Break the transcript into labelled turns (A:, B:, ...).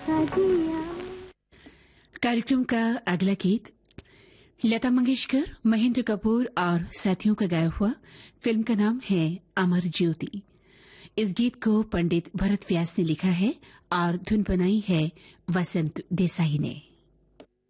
A: कार्यक्रम का अगला गीत लता मंगेशकर, महेंद्र कपूर और साथियों का गाया हुआ। फिल्म का नाम है अमर ज्योति। इस गीत को पंडित भरत व्यास ने लिखा है और धुन बनाई है वसंत देसाई ने।